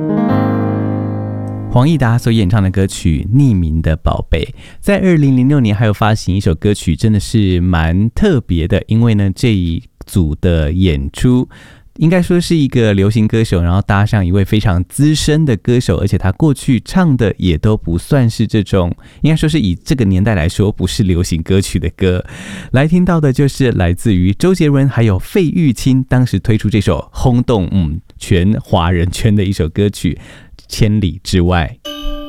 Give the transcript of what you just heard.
黄义达所演唱的歌曲《匿名的宝贝》在2006年还有发行一首歌曲，真的是蛮特别的，因为呢这一组的演出应该说是一个流行歌手，然后搭上一位非常资深的歌手，而且他过去唱的也都不算是这种，应该说是以这个年代来说不是流行歌曲的歌。来听到的就是来自于周杰伦还有费玉清当时推出这首轰动全华人圈的一首歌曲《千里之外》。